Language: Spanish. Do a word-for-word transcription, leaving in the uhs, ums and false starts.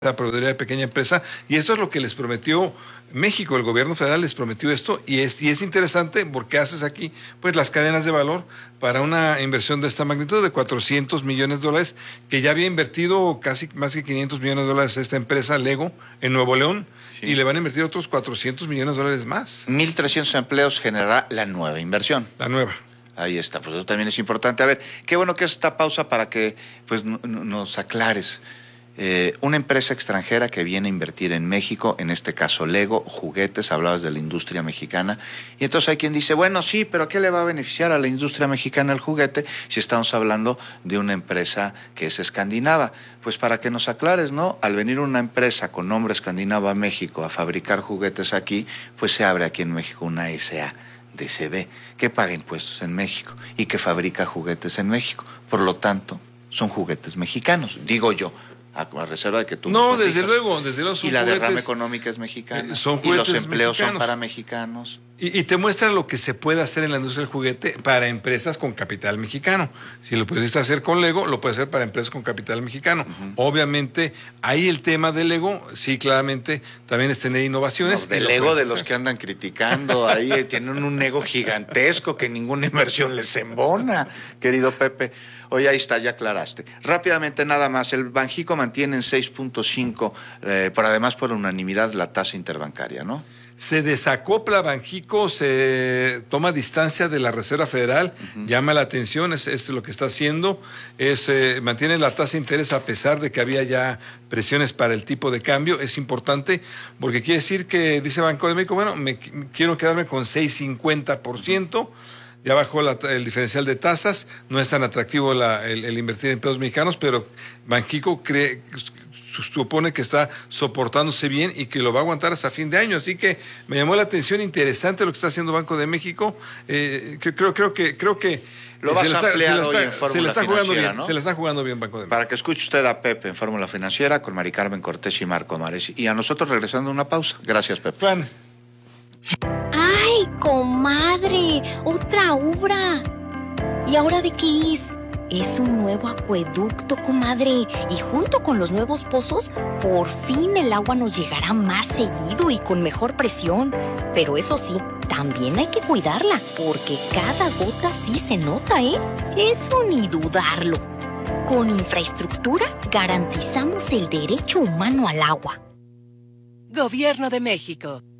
la proveeduría de pequeña empresa, y esto es lo que les prometió México, el gobierno federal les prometió esto, y es, y es interesante porque haces aquí pues las cadenas de valor para una inversión de esta magnitud de cuatrocientos millones de dólares, que ya había invertido casi más que quinientos millones de dólares esta empresa Lego en Nuevo León, sí. Y le van a invertir otros cuatrocientos millones de dólares más. mil trescientos empleos generará la nueva inversión. La nueva. Ahí está, pues eso también es importante. A ver, qué bueno que es esta pausa para que pues nos aclares. Eh, una empresa extranjera que viene a invertir en México, en este caso Lego, juguetes, hablabas de la industria mexicana, y entonces hay quien dice, bueno, sí, pero ¿qué le va a beneficiar a la industria mexicana el juguete si estamos hablando de una empresa que es escandinava? Pues para que nos aclares, ¿no? Al venir una empresa con nombre escandinavo a México a fabricar juguetes aquí, pues se abre aquí en México una S A D C B que paga impuestos en México y que fabrica juguetes en México. Por lo tanto, son juguetes mexicanos, digo yo. A reserva de que tú... No, desde luego, desde luego son Y la juguetes, derrama económica es mexicana. Eh, son y los empleos mexicanos. son para mexicanos. Y, y te muestra lo que se puede hacer en la industria del juguete para empresas con capital mexicano. Si lo pudiste hacer con Lego, lo puedes hacer para empresas con capital mexicano. Uh-huh. Obviamente, ahí el tema de Lego, sí, claramente, también es tener innovaciones. No, del Lego de los que andan criticando, ahí tienen un ego gigantesco que ninguna inversión les embona, querido Pepe. Oye, ahí está, ya aclaraste. Rápidamente nada más, el Banjico mantiene en seis punto cinco, eh, pero además por unanimidad la tasa interbancaria, ¿no? Se desacopla Banjico, se toma distancia de la Reserva Federal, uh-huh. Llama la atención, es, es lo que está haciendo, es, eh, mantiene la tasa de interés a pesar de que había ya presiones para el tipo de cambio. Es importante porque quiere decir que, dice Banco de México, bueno, me, quiero quedarme con seis punto cincuenta por ciento, uh-huh. Ya bajó la, el diferencial de tasas, no es tan atractivo la, el, el invertir en pesos mexicanos, pero Banjico cree, supone que está soportándose bien y que lo va a aguantar hasta fin de año. Así que me llamó la atención, interesante lo que está haciendo Banco de México. Eh, creo, creo que creo que lo vas a ampliar hoy en Fórmula Financiera, ¿no? Se la está jugando bien Banco de México. Para que escuche usted a Pepe en Fórmula Financiera con Mari Carmen Cortés y Marco Mares. Y a nosotros regresando a una pausa. Gracias, Pepe. Plan. ¡Ay, comadre! ¡Otra obra! ¿Y ahora de qué es? Es un nuevo acueducto, comadre. Y junto con los nuevos pozos, por fin el agua nos llegará más seguido y con mejor presión. Pero eso sí, también hay que cuidarla, porque cada gota sí se nota, ¿eh? Eso ni dudarlo. Con infraestructura garantizamos el derecho humano al agua. Gobierno de México.